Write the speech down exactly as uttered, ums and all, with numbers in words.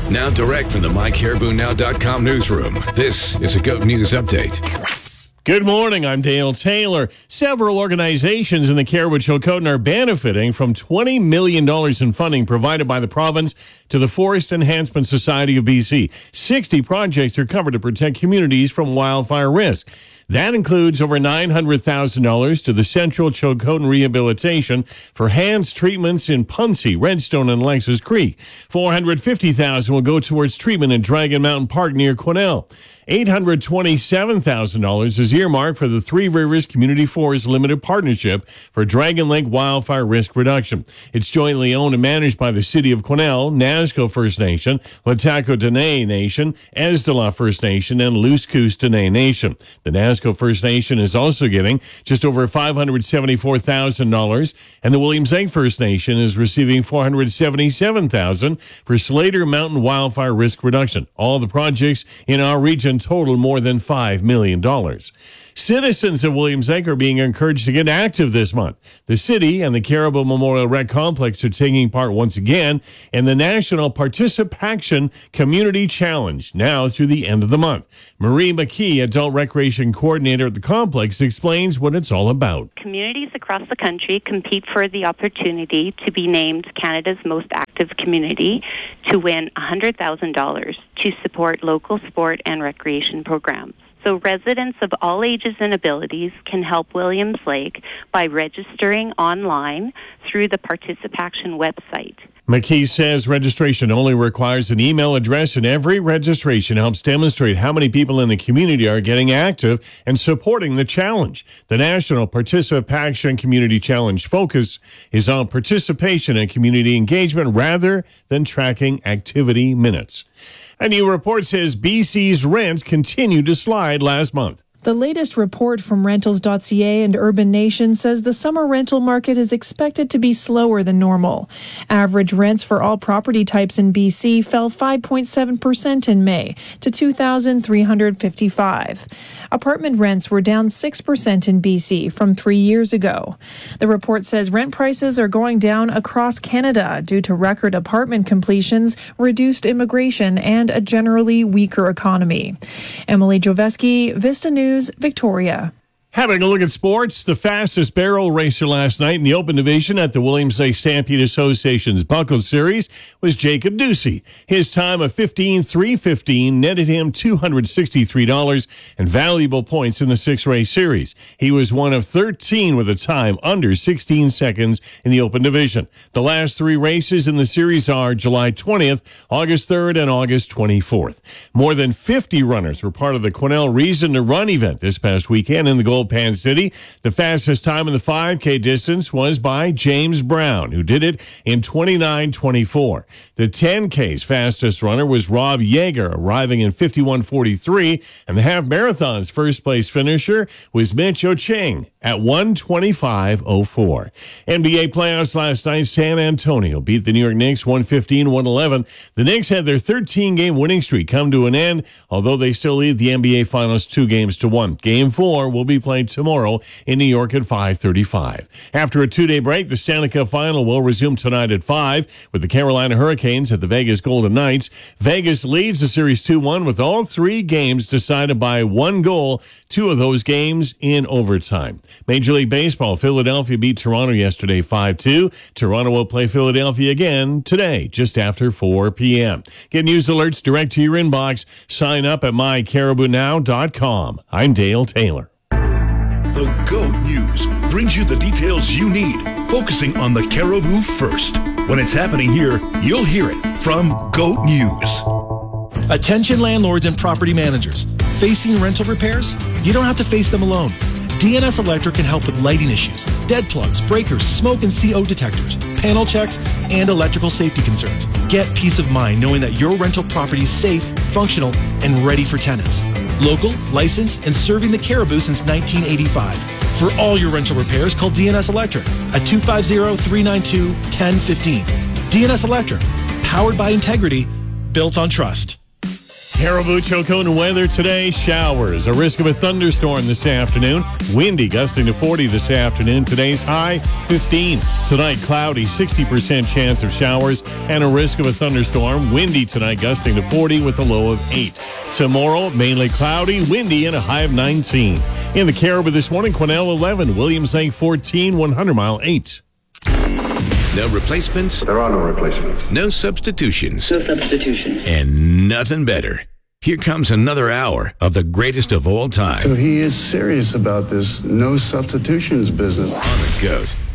Now direct from the my caribou now dot com newsroom, this is a GOAT News Update. Good morning, I'm Dale Taylor. Several organizations in the Cariboo-Chilcotin are benefiting from twenty million dollars in funding provided by the province to the Forest Enhancement Society of B C. sixty projects are covered to protect communities from wildfire risk. That includes over nine hundred thousand dollars to the Central Chilcotin Rehabilitation for hands treatments in Puncie, Redstone, and Lexus Creek. four hundred fifty thousand dollars will go towards treatment in Dragon Mountain Park near Quesnel. eight hundred twenty-seven thousand dollars is earmarked for the Three Rivers Community Forest Limited Partnership for Dragon Lake wildfire risk reduction. It's jointly owned and managed by the City of Quesnel, Nasco First Nation, Lataco Dene Nation, Esdala First Nation, and Luskus Dene Nation. The Nasco First Nation is also getting just over five hundred seventy-four thousand dollars, and the Williams Lake First Nation is receiving four hundred seventy-seven thousand dollars for Slater Mountain wildfire risk reduction. All the projects in our region total more than five million dollars. Citizens of Williams Lake are being encouraged to get active this month. The city and the Caribou Memorial Rec Complex are taking part once again in the National Participation Community Challenge now through the end of the month. Marie McKee, Adult Recreation Coordinator at the complex, explains what it's all about. Communities across the country compete for the opportunity to be named Canada's most active community to win one hundred thousand dollars to support local sport and recreation programs. So residents of all ages and abilities can help Williams Lake by registering online through the Participation website. McKee says registration only requires an email address, and every registration helps demonstrate how many people in the community are getting active and supporting the challenge. The National Participation Community Challenge focus is on participation and community engagement rather than tracking activity minutes. A new report says B C's rents continued to slide last month. The latest report from Rentals dot C A and Urban Nation says the summer rental market is expected to be slower than normal. Average rents for all property types in B C fell five point seven percent in May to two thousand three hundred fifty-five. Apartment rents were down six percent in B C from three years ago. The report says rent prices are going down across Canada due to record apartment completions, reduced immigration, and a generally weaker economy. Emily Joveski, Vista News, Victoria. Having a look at sports, the fastest barrel racer last night in the Open Division at the Williams Lake Stampede Association's Buckle Series was Jacob Ducey. His time of fifteen three fifteen netted him two hundred sixty-three dollars and valuable points in the six-race series. He was one of thirteen with a time under sixteen seconds in the Open Division. The last three races in the series are July twentieth, August third, and August twenty-fourth. More than fifty runners were part of the Quesnel Reason to Run event this past weekend in the Gold Pan City. The fastest time in the five K distance was by James Brown, who did it in twenty-nine twenty-four. The ten K's fastest runner was Rob Yeager, arriving in fifty-one forty-three, and the half marathon's first place finisher was Mitch Ocheng at one twenty-five oh four. N B A playoffs last night, San Antonio beat the New York Knicks one fifteen one eleven. The Knicks had their thirteen-game winning streak come to an end, although they still lead the N B A Finals two games to one. Game four will be played tomorrow in New York at five thirty-five. After a two-day break, the Stanley Cup Final will resume tonight at five with the Carolina Hurricanes at the Vegas Golden Knights. Vegas leads the series two one with all three games decided by one goal, two of those games in overtime. Major League Baseball, Philadelphia beat Toronto yesterday five two. Toronto will play Philadelphia again today, just after four p.m. Get news alerts direct to your inbox. Sign up at my caribou now dot com. I'm Dale Taylor. The GOAT News brings you the details you need, focusing on the Caribou first. When it's happening here, you'll hear it from GOAT News. Attention landlords and property managers. Facing rental repairs? You don't have to face them alone. D N S Electric can help with lighting issues, dead plugs, breakers, smoke and C O detectors, panel checks, and electrical safety concerns. Get peace of mind knowing that your rental property is safe, functional, and ready for tenants. Local, licensed, and serving the Caribou since nineteen eighty-five. For all your rental repairs, call D N S Electric at two five zero, three nine two, one zero one five. D N S Electric, powered by integrity, built on trust. Caribou Chilcotin weather today. Showers. A risk of a thunderstorm this afternoon. Windy, gusting to forty this afternoon. Today's high, fifteen. Tonight, cloudy, sixty percent chance of showers and a risk of a thunderstorm. Windy tonight, gusting to forty with a low of eight. Tomorrow, mainly cloudy, windy, and a high of nineteen. In the Caribou this morning, Quesnel eleven, Williams Lake fourteen, one hundred mile eight. No replacements. There are no replacements. No substitutions. No substitutions. And nothing better. Here comes another hour of the greatest of all time. So he is serious about this no substitutions business. On the GOAT.